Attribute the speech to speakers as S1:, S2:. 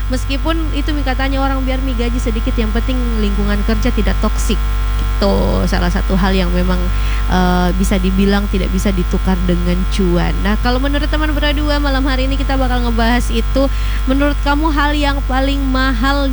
S1: Meskipun itu katanya orang biar gaji sedikit, yang penting lingkungan kerja tidak toksik. Gitu, salah satu hal yang memang bisa dibilang tidak bisa ditukar dengan cuan. Nah, kalau menurut teman berdua malam hari ini kita bakal ngebahas itu, menurut kamu hal yang paling mahal